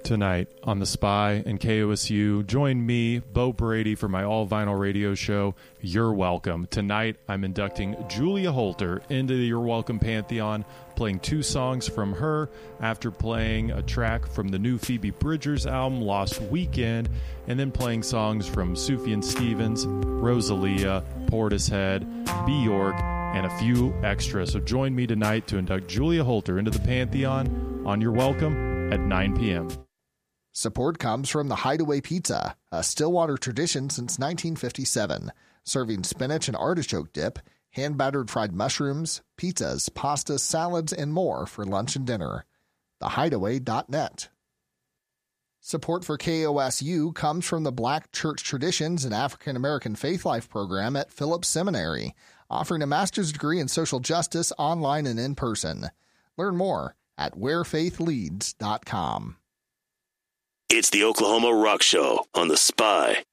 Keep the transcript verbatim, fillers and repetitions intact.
Tonight on The Spy and K O S U, join me, Bo Brady, for my all-vinyl radio show, You're Welcome. Tonight, I'm inducting Julia Holter into the You're Welcome Pantheon, playing two songs from her after playing a track from the new Phoebe Bridgers album, Lost Weekend, and then playing songs from Sufjan Stevens, Rosalia, Portishead, Bjork, and a few extras. So join me tonight to induct Julia Holter into the Pantheon on You're Welcome at nine p.m. Support comes from the Hideaway Pizza, a Stillwater tradition since nineteen fifty-seven, serving spinach and artichoke dip, hand-battered fried mushrooms, pizzas, pastas, salads, and more for lunch and dinner. the hideaway dot net. Support for K O S U comes from the Black Church Traditions and African American Faith Life program at Phillips Seminary, offering a master's degree in social justice online and in person. Learn more at where faith leads dot com. It's the Oklahoma Rock Show on The Spy